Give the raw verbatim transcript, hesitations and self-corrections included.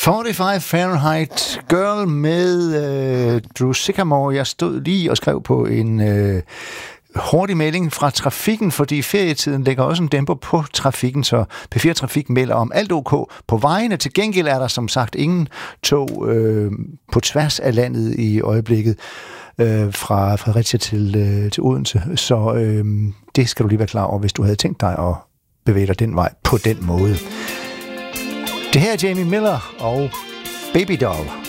fyrre-fem Fahrenheit Girl med øh, Drew Sycamore. Jeg stod lige og skrev på en øh, hurtig melding fra trafikken, fordi ferietiden lægger også en dæmper på trafikken, så P fire Trafik melder om alt OK på vejene. Til gengæld er der som sagt ingen tog øh, på tværs af landet i øjeblikket øh, fra Fredericia til, øh, til Odense, så øh, det skal du lige være klar over, hvis du havde tænkt dig at bevæge dig den vej på den måde. Det her er Jamie Miller og Baby Doll.